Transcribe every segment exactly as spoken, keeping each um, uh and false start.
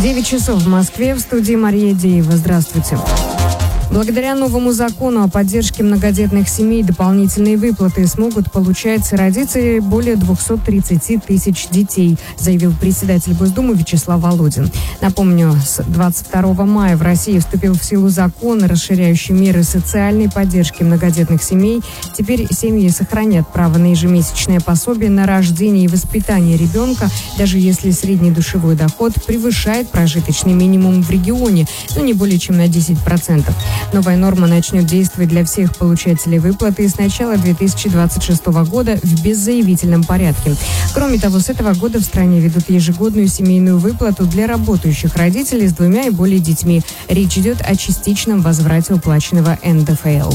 девять часов в Москве, в студии Мария Деева. Здравствуйте. Благодаря новому закону о поддержке многодетных семей дополнительные выплаты смогут получать родители более двести тридцать тысяч детей, заявил председатель Госдумы Вячеслав Володин. Напомню, с двадцать второго мая в России вступил в силу закон, расширяющий меры социальной поддержки многодетных семей. Теперь семьи сохранят право на ежемесячное пособие на рождение и воспитание ребенка, даже если средний душевой доход превышает прожиточный минимум в регионе, но не более чем на десять процентов. Новая норма начнет действовать для всех получателей выплаты с начала две тысячи двадцать шестого года в беззаявительном порядке. Кроме того, с этого года в стране ведут ежегодную семейную выплату для работающих родителей с двумя и более детьми. Речь идет о частичном возврате уплаченного эн дэ эф эл.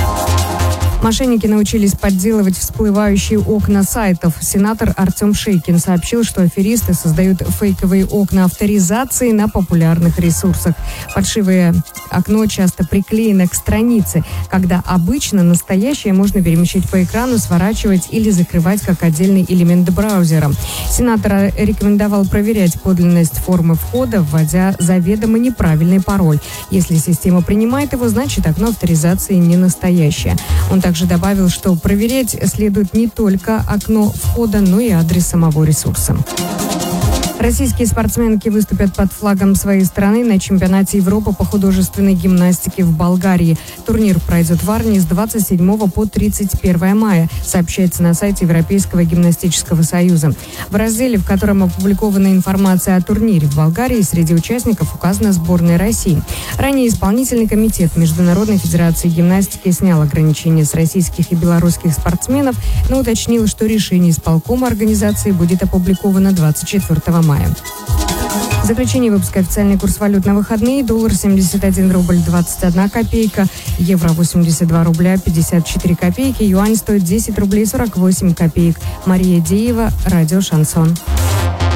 Мошенники научились подделывать всплывающие окна сайтов. Сенатор Артем Шейкин сообщил, что аферисты создают фейковые окна авторизации на популярных ресурсах. Фальшивое окно часто приклеено к странице, когда обычно настоящее можно перемещать по экрану, сворачивать или закрывать как отдельный элемент браузера. Сенатор рекомендовал проверять подлинность формы входа, вводя заведомо неправильный пароль. Если система принимает его, значит окно авторизации не настоящее. Он также Также добавил, что проверять следует не только окно входа, но и адрес самого ресурса. Российские спортсменки выступят под флагом своей страны на чемпионате Европы по художественной гимнастике в Болгарии. Турнир пройдет в Варне с двадцать седьмого по тридцать первое мая, сообщается на сайте Европейского гимнастического союза. В разделе, в котором опубликована информация о турнире в Болгарии, среди участников указана сборная России. Ранее исполнительный комитет Международной федерации гимнастики снял ограничения с российских и белорусских спортсменов, но уточнил, что решение исполкома организации будет опубликовано двадцать четвёртого мая. Заключение выпуска. Официальный курс валют на выходные. Доллар семьдесят один рубль двадцать одна копейка. Евро восемьдесят два рубля пятьдесят четыре копейки. Юань стоит десять рублей сорок восемь копеек. Мария Деева, радио «Шансон».